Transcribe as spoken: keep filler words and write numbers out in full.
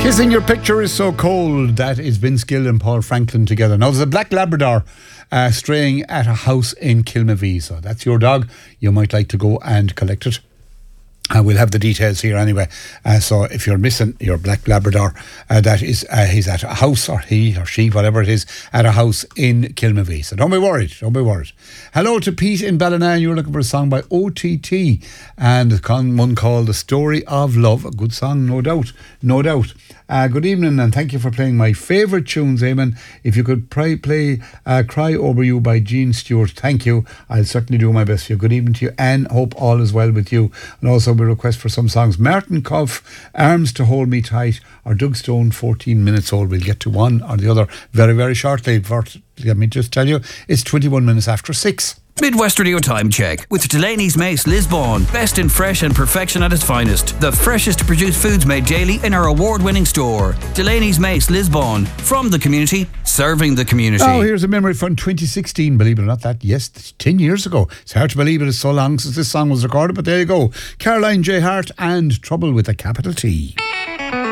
Kissing Your Picture Is So Cold. That is Vince Gill and Paul Franklin together. Now, there's a black Labrador uh, straying at a house in Kilmavee. So that's your dog. You might like to go and collect it. Uh, we'll have the details here anyway. Uh, so if you're missing your black Labrador, uh, that is, uh, he's at a house, or he or she, whatever it is, at a house in Kilmavee. So don't be worried, don't be worried. Hello to Pete in Ballina. You're looking for a song by O T T and one called The Story of Love. A good song, no doubt, no doubt. Uh, good evening and thank you for playing my favourite tunes, Eamon. If you could pray, play uh, Cry Over You by Gene Stewart, thank you. I'll certainly do my best for you. Good evening to you, and hope all is well with you. And also a request for some songs. Martin Cuff, Arms to Hold Me Tight, or Doug Stone, fourteen minutes old. We'll get to one or the other very, very shortly. For, let me just tell you, it's twenty-one minutes after six. Midwest Radio Time Check with Delaney's Mace Lisbon. Best in fresh and perfection at its finest. The freshest produced foods made daily in our award-winning store. Delaney's Mace Lisbon. From the community, serving the community. Oh, here's a memory from twenty sixteen, believe it or not. That, yes, ten years ago. It's hard to believe it is so long since this song was recorded, but there you go. Caroline J. Hart and Trouble with a Capital T.